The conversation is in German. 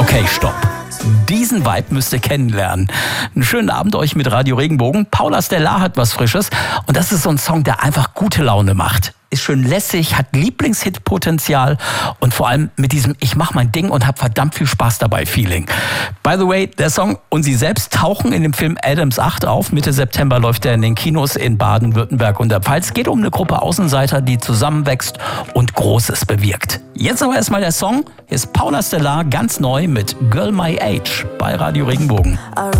Okay, stopp. Diesen Vibe müsst ihr kennenlernen. Einen schönen Abend euch mit Radio Regenbogen. Paula Stellar hat was Frisches und das ist so ein Song, der einfach gute Laune macht. Ist schön lässig, hat Lieblingshit-Potenzial und vor allem mit diesem Ich mach mein Ding und hab verdammt viel Spaß dabei Feeling. By the way, der Song und sie selbst tauchen in dem Film Adams 8 auf. Mitte September läuft er in den Kinos in Baden-Württemberg und der Pfalz. Geht um eine Gruppe Außenseiter, die zusammenwächst und Großes bewirkt. Jetzt aber erstmal der Song. Hier ist Paula Stellar ganz neu mit Girl My Age bei Radio Regenbogen.